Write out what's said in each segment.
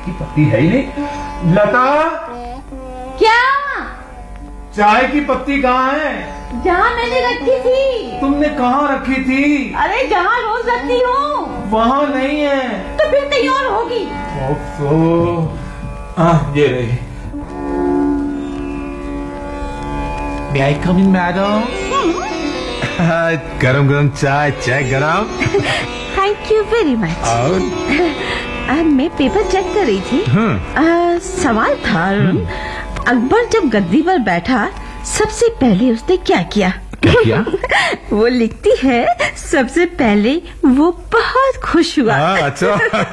की पत्ती है ही नहीं। लता, क्या? चाय की पत्ती कहाँ है? जहाँ मैंने रखी थी। तुमने कहाँ रखी थी? अरे जहाँ रोज रखती हूँ। वहाँ नहीं है। तो फिर कहीं और होगी। ये रही। May I come in, madam? गरम गरम चाय, चाय गरम। Thank you very much. और मैं पेपर चेक कर रही थी। सवाल था, अकबर जब गद्दी पर बैठा सबसे पहले उसने क्या किया? क्या किया? वो लिखती है सबसे पहले वो बहुत खुश हुआ। अच्छा।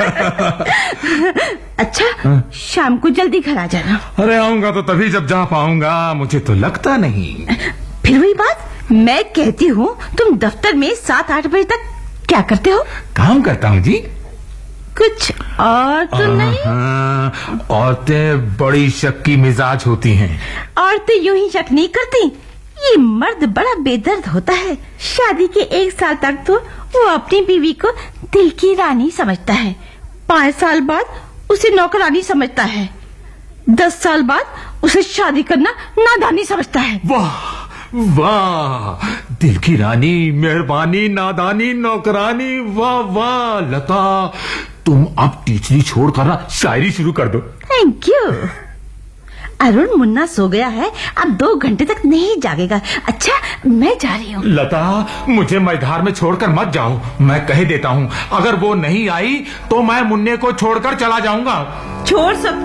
अच्छा, शाम को जल्दी घर आ जाना। अरे आऊंगा तो तभी जब जा पाऊंगा, मुझे तो लगता नहीं। फिर वही बात, मैं कहती हूँ तुम दफ्तर में 7-8 बजे तक क्या करते हो? काम करता हूँ जी। कुछ और तो नहीं? औरतें बड़ी शक की मिजाज होती हैं। औरतें यूं ही शक नहीं करती, ये मर्द बड़ा बेदर्द होता है। शादी के 1 साल तक तो वो अपनी बीवी को दिल की रानी समझता है, 5 साल बाद उसे नौकरानी समझता है, 10 साल बाद उसे शादी करना नादानी समझता है। वाह वाह, दिल की रानी, मेहरबानी, नादानी, नौकरानी, वाह वाह। लता, तुम अब टीचरी छोड़कर ना शायरी शुरू कर दो। Thank you. अरुण मुन्ना सो गया है, अब 2 घंटे तक नहीं जागेगा। अच्छा, मैं जा रही हूँ। लता, मुझे मझधार में छोड़कर मत जाओ। मैं कह देता हूँ, अगर वो नहीं आई तो मैं मुन्ने को छोड़कर चला जाऊंगा। छोड़ सब